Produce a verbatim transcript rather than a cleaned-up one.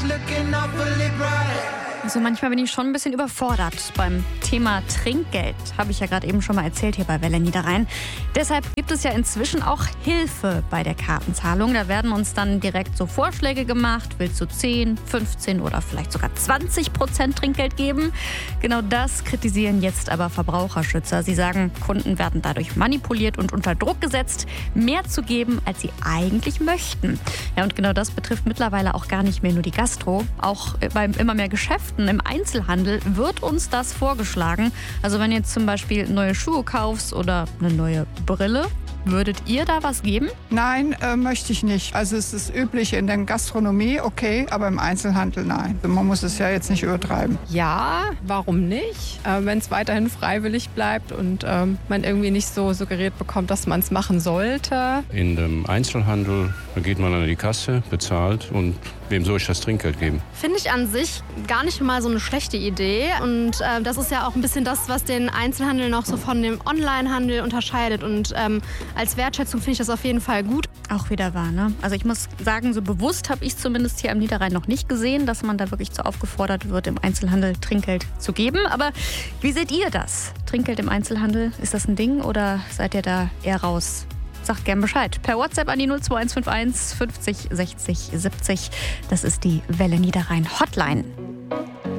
Also manchmal bin ich schon ein bisschen überfordert beim Thema Trinkgeld. Habe ich ja gerade eben schon mal erzählt hier bei Welle Niederrhein. Deshalb gibt es ja inzwischen auch Hilfe bei der Kartenzahlung. Da werden uns dann direkt so Vorschläge gemacht. Willst du zehn, fünfzehn oder vielleicht sogar zwanzig Prozent Trinkgeld geben? Genau das kritisieren jetzt aber Verbraucherschützer. Sie sagen, Kunden werden dadurch manipuliert und unter Druck gesetzt, mehr zu geben, als sie eigentlich möchten. Ja, und genau das betrifft mittlerweile auch gar nicht mehr nur die Gastro. Auch bei immer mehr Geschäften im Einzelhandel wird uns das vorgeschlagen. Also wenn du jetzt zum Beispiel neue Schuhe kaufst oder eine neue Brille, würdet ihr da was geben? Nein, äh, möchte ich nicht. Also es ist üblich in der Gastronomie, okay, aber im Einzelhandel nein. Man muss es ja jetzt nicht übertreiben. Ja, warum nicht? Äh, wenn es weiterhin freiwillig bleibt und ähm, man irgendwie nicht so suggeriert bekommt, dass man es machen sollte. In dem Einzelhandel geht man an die Kasse, bezahlt und wem soll ich das Trinkgeld geben? Finde ich an sich gar nicht mal so eine schlechte Idee. Und äh, das ist ja auch ein bisschen das, was den Einzelhandel noch so von dem Onlinehandel unterscheidet. Und ähm, als Wertschätzung finde ich das auf jeden Fall gut. Auch wieder wahr, ne? Also ich muss sagen, so bewusst habe ich es zumindest hier am Niederrhein noch nicht gesehen, dass man da wirklich so aufgefordert wird, im Einzelhandel Trinkgeld zu geben. Aber wie seht ihr das? Trinkgeld im Einzelhandel, ist das ein Ding oder seid ihr da eher raus? Sagt gern Bescheid. Per WhatsApp an die null zwei eins fünf eins fünfzig sechzig siebzig. Das ist die Welle Niederrhein Hotline.